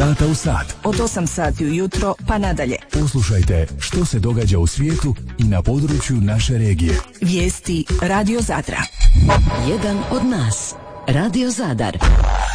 sata u sat. Od 8 sati ujutro pa nadalje. Poslušajte što se događa u svijetu i na području naše regije. Vijesti Radio Zadra. Jedan od nas. Radio Zadar.